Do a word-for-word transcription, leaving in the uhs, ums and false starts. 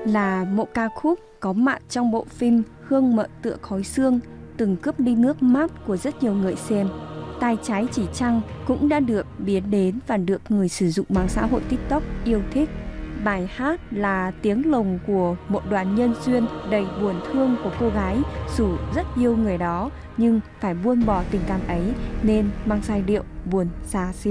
là một ca khúc có mặt trong bộ phim Hương mợ tựa khói xương, từng cướp đi nước mắt của rất nhiều người xem. Tay trái chỉ trăng cũng đã được biến đến và được người sử dụng mạng xã hội TikTok yêu thích. Bài hát là tiếng lồng của một đoạn nhân duyên đầy buồn thương của cô gái dù rất yêu người đó nhưng phải buông bỏ tình cảm ấy nên mang giai điệu buồn xa xít.